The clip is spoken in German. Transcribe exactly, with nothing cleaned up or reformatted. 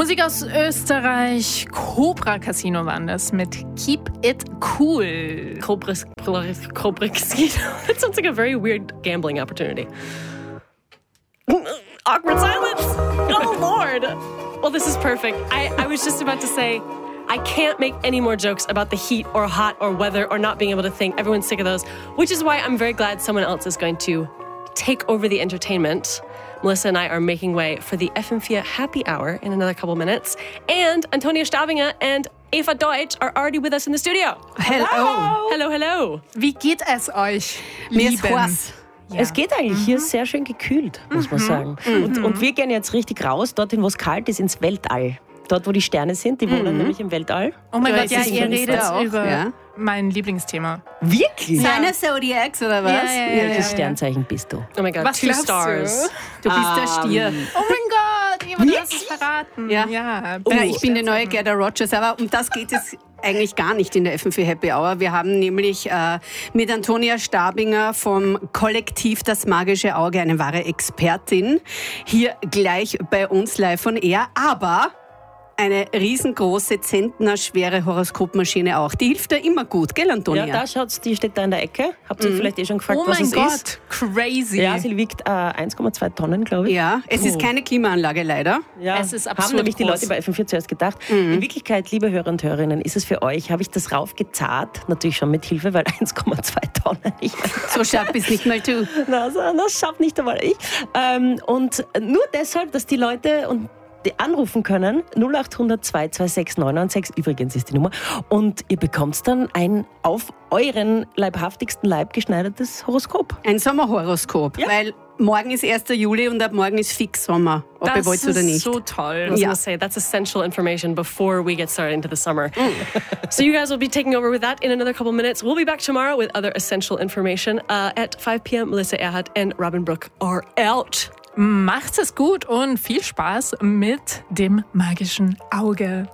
Musik aus Österreich. Cobra Casino waren das mit Keep It Cool. Cobra, Cobra Casino. That sounds like a very weird gambling opportunity. Awkward silence. Oh, Lord. Well, this is perfect. I, I was just about to say, I can't make any more jokes about the heat or hot or weather or not being able to think. Everyone's sick of those, which is why I'm very glad someone else is going to take over the entertainment. Melissa and I are making way for the F M vier Happy Hour in another couple minutes. And Antonia Stabinger and Eva Deutsch are already with us in the studio. Hello. Hello, hello. Wie geht es euch, Mir ist Lieben? heiß. Ja. Es geht eigentlich. Hier ist sehr schön gekühlt, muss man sagen. Und, und wir gehen jetzt richtig raus, dorthin, wo es kalt ist, ins Weltall. Dort, wo die Sterne sind, die wohnen nämlich im Weltall. Oh mein Da Gott, ist ja, es ihr Fenster redet auch, über ja. mein Lieblingsthema. Wirklich? Seine Zodiacs oder was? Ja, ja, ja. Welches Sternzeichen bist du? Oh my God, Was two glaubst stars. du? Du bist der Stier. Oh mein Gott, Eva, du hast es verraten. Ja. ja. Ja, ich bin die neue Gerda Rogers, aber um das geht es eigentlich gar nicht in der F M vier Happy Hour. Wir haben nämlich äh, mit Antonia Stabinger vom Kollektiv Das Magische Auge eine wahre Expertin hier gleich bei uns live von Air, aber eine riesengroße, zentnerschwere Horoskopmaschine auch. Die hilft da immer gut, gell, Antonia? Ja, da schaut's, die steht da in der Ecke. Habt ihr vielleicht eh schon gefragt, Oh was mein es Gott, ist? crazy. Ja, sie wiegt äh, eins Komma zwei Tonnen, glaube ich. Ja, es ist keine Klimaanlage leider. Ja, Es ist absurd haben nämlich die groß. Leute bei F M vier zuerst gedacht. In Wirklichkeit, liebe Hörer und Hörerinnen, ist es für euch, habe ich das raufgezahlt, natürlich schon mit Hilfe, weil eins Komma zwei Tonnen. Ich, So scharf bist nicht mal du. na, so, das schafft nicht einmal ich. Ähm, und nur deshalb, dass die Leute und die anrufen können, null acht hundert zwei zwei sechs neun neun sechs, übrigens ist die Nummer, und ihr bekommt dann ein auf euren leibhaftigsten Leib geschneidertes Horoskop. Ein Sommerhoroskop, Ja. weil morgen ist erster Juli und ab morgen ist fix Sommer, ob ihr Das wollt oder ist nicht. so toll. I was Ja. going to say, that's essential information before we get started into the summer. So you guys will be taking over with that in another couple minutes. We'll be back tomorrow with other essential information. Uh, at five p.m., Melissa Erhardt and Robin Brooke are out. Macht's es gut und viel Spaß mit dem magischen Auge.